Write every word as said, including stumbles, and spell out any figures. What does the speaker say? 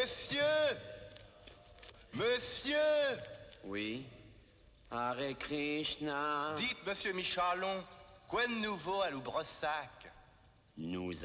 Monsieur! Monsieur! Oui. Hare Krishna. Dites, monsieur Michalon, quoi de nouveau à Loubrossac? Nous